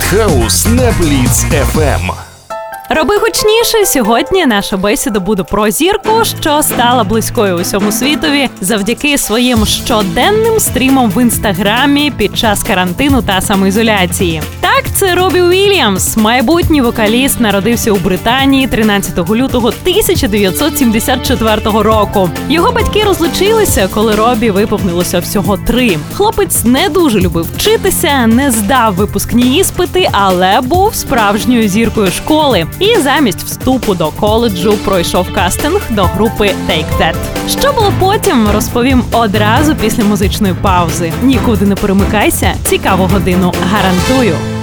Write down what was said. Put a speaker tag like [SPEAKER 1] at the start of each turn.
[SPEAKER 1] Хаус на Бліц FM.
[SPEAKER 2] Роби гучніше. Сьогодні наша бесіда буде про зірку, що стала близькою усьому світові завдяки своїм щоденним стрімам в інстаграмі під час карантину та самоізоляції. Так, це Робі Уільямс. Майбутній вокаліст народився у Британії 13 лютого 1974 року. Його батьки розлучилися, коли Робі виповнилося всього 3. Хлопець не дуже любив вчитися, не здав випускні іспити, але був справжньою зіркою школи. І замість вступу до коледжу пройшов кастинг до групи Take That. Що було потім, розповім одразу після музичної паузи. Нікуди не перемикайся, цікаву годину гарантую.